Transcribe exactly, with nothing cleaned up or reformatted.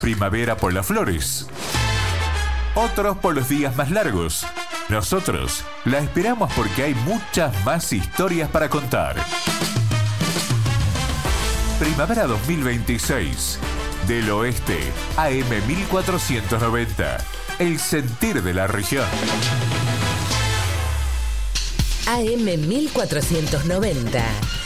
primavera por las flores, otros por los días más largos. Nosotros la esperamos porque hay muchas más historias para contar. Primavera dos mil veintiséis. Del Oeste, A M mil cuatrocientos noventa. El sentir de la región. A M mil cuatrocientos noventa.